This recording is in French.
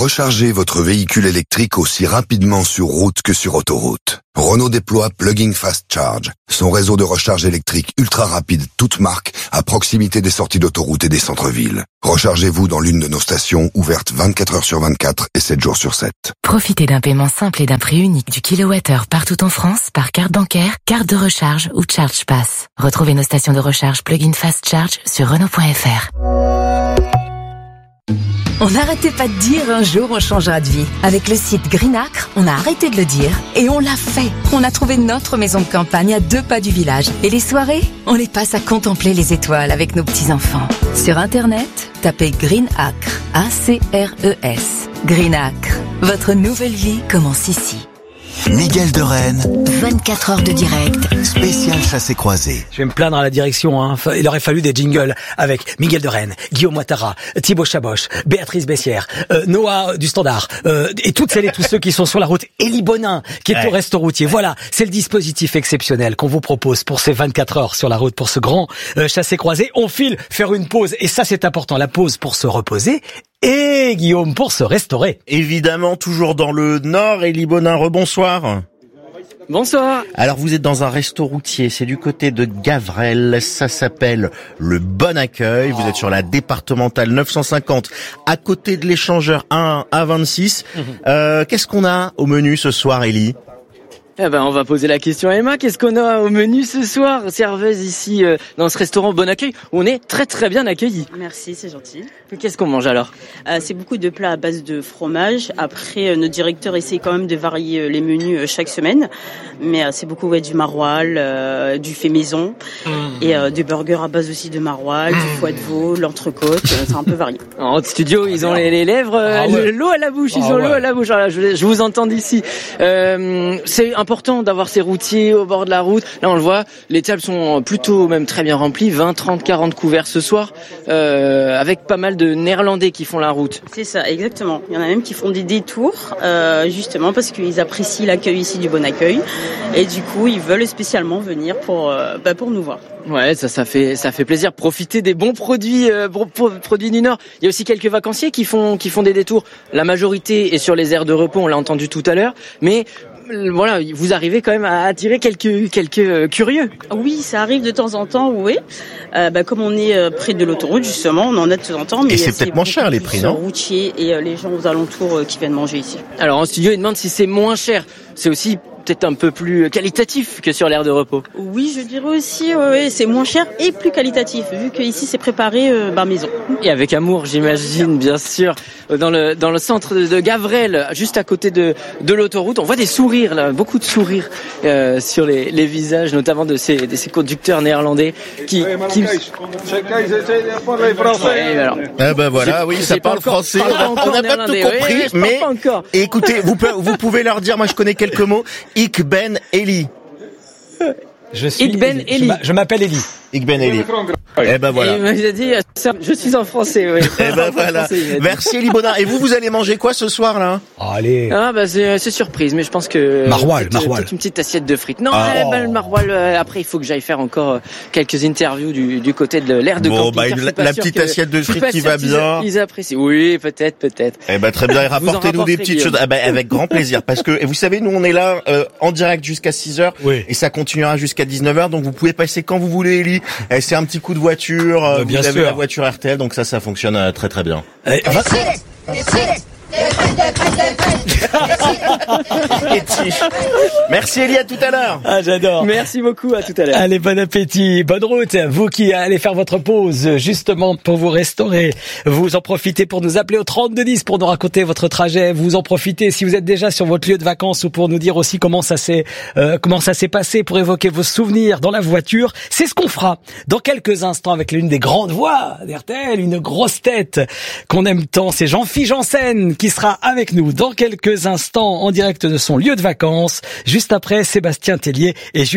Rechargez votre véhicule électrique aussi rapidement sur route que sur autoroute. Renault déploie Plug-in Fast Charge, son réseau de recharge électrique ultra rapide toute marque à proximité des sorties d'autoroute et des centres-villes. Rechargez-vous dans l'une de nos stations ouvertes 24 heures sur 24 et 7 jours sur 7. Profitez d'un paiement simple et d'un prix unique du kilowattheure partout en France par carte bancaire, carte de recharge ou Charge Pass. Retrouvez nos stations de recharge Plug-in Fast Charge sur Renault.fr. On n'arrêtait pas de dire un jour on changera de vie. Avec le site Greenacre, on a arrêté de le dire et on l'a fait. On a trouvé notre maison de campagne à 2 pas du village. Et les soirées, on les passe à contempler les étoiles avec nos petits-enfants. Sur Internet, tapez Greenacre, A-C-R-E-S. Greenacre, votre nouvelle vie commence ici. Miguel de Rennes, 24 heures de direct. spécial chassé-croisé. Je vais me plaindre à la direction, hein. Il aurait fallu des jingles avec Miguel de Rennes, Guillaume Ouattara, Thibaut Chaboch, Béatrice Bessière, Noah du Standard, et toutes celles et tous ceux qui sont sur la route. Élie Bonin, qui est au resto routier. Voilà, c'est le dispositif exceptionnel qu'on vous propose pour ces 24 heures sur la route, pour ce grand chassé-croisé. On file faire une pause, et ça c'est important, la pause pour se reposer. Et Guillaume, pour se restaurer. Évidemment, toujours dans le Nord. Élie Bonin, rebonsoir. Bonsoir. Alors, vous êtes dans un resto routier, c'est du côté de Gavrelle, ça s'appelle le Bon Accueil. Vous êtes sur la départementale 950, à côté de l'échangeur 1 à 26. Qu'est-ce qu'on a au menu ce soir, Élie ? Eh ben, on va poser la question à Emma. Qu'est-ce qu'on a au menu ce soir, serveuse ici dans ce restaurant Bon Accueil où on est très très bien accueillis. Merci, c'est gentil. Qu'est-ce qu'on mange alors ? C'est beaucoup de plats à base de fromage. Après, nos directeurs essayent quand même de varier les menus chaque semaine, mais c'est beaucoup du maroilles, du fait maison et des burgers à base aussi de maroilles, du foie de veau, l'entrecôte. C'est un peu varié. En haut ils ont les lèvres, l'eau à la bouche. Ils ont l'eau à la bouche. Voilà, je vous entends d'ici. C'est important d'avoir ces routiers au bord de la route. Là, on le voit, les tables sont plutôt même très bien remplies, 20, 30, 40 couverts ce soir, avec pas mal de Néerlandais qui font la route. C'est ça, exactement. Il y en a même qui font des détours, justement parce qu'ils apprécient l'accueil ici du Bon Accueil, et du coup, ils veulent spécialement venir pour nous voir. Ouais, ça fait plaisir. Profiter des bons produits, produits du Nord. Il y a aussi quelques vacanciers qui font des détours. La majorité est sur les aires de repos, on l'a entendu tout à l'heure, mais voilà, vous arrivez quand même à attirer quelques curieux. Oui, ça arrive de temps en temps, oui. Comme on est près de l'autoroute, justement, on en a de temps en temps. Mais et c'est peut-être moins cher les prix, non ? Routiers et les gens aux alentours qui viennent manger ici. Alors en studio, ils demandent si c'est moins cher. C'est aussi peut-être un peu plus qualitatif que sur l'aire de repos. Oui, je dirais aussi, c'est moins cher et plus qualitatif, vu que ici c'est préparé maison. Et avec amour, j'imagine, bien sûr. Dans le centre de Gavrelle, juste à côté de l'autoroute, on voit des sourires là, beaucoup de sourires sur les visages, notamment de ces conducteurs néerlandais qui. Ah ben voilà, oui, ça parle français. On n'a pas tout compris, mais écoutez, vous pouvez leur dire, moi je connais quelques mots. Ik ben Élie. Je m'appelle Élie. Ik ben Élie. Eh ben voilà. Il m'a dit, je suis en français, oui. Eh ben voilà. Merci Élie Bonin. Et vous allez manger quoi ce soir là ? Allez. Ah c'est surprise, mais je pense que maroilles. Peut-être une petite assiette de frites. Non, le maroilles. Après, il faut que j'aille faire encore quelques interviews du côté de l'aire de camping. La petite assiette de frites qui va bien. Ils apprécient. Oui, peut-être. Eh ben très bien. Et rapportez-nous des petites choses. Ah ben avec grand plaisir. Parce que vous savez, nous on est là en direct jusqu'à 6h et ça continuera jusqu'à 19h. Donc vous pouvez passer quand vous voulez, Élie. C'est un petit coup de voiture. Bien vous avez sûr. la voiture RTL, donc ça fonctionne très très bien. Merci Élie, à tout à l'heure. Ah, j'adore. Merci beaucoup, à tout à l'heure. Allez, bon appétit, bonne route. Vous qui allez faire votre pause, justement, pour vous restaurer. Vous en profitez pour nous appeler au 3210 pour nous raconter votre trajet. Vous en profitez si vous êtes déjà sur votre lieu de vacances ou pour nous dire aussi comment ça s'est passé, pour évoquer vos souvenirs dans la voiture. C'est ce qu'on fera dans quelques instants avec l'une des grandes voix d'RTL, une grosse tête qu'on aime tant. C'est Jean-Philippe Janssen qui sera avec nous dans quelques instants en direct de son lieu de vacances. Juste après, Sébastien Tellier et Jules